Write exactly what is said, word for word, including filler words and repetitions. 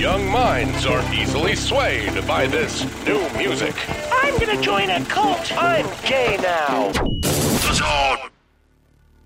Young minds are easily swayed by this new music. I'm gonna join a cult. I'm gay now.